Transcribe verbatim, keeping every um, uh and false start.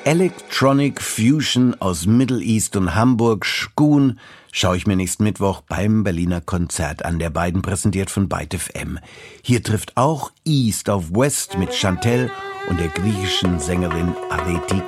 Electronic Fusion aus Middle East und Hamburg, Schkuhn, schaue ich mir nächsten Mittwoch beim Berliner Konzert an. Der beiden präsentiert von Byte F M. Hier trifft auch East auf West mit Chantelle und der griechischen Sängerin Areti